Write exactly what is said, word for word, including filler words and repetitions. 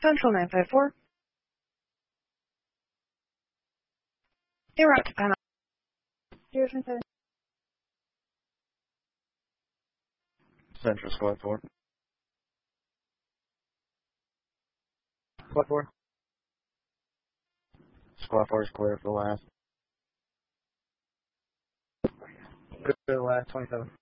Central nine five four. You're out to Panama. zero seven seven. Central Squad four. Squad four. Squad four is clear for the last. Good for the last twenty-seven.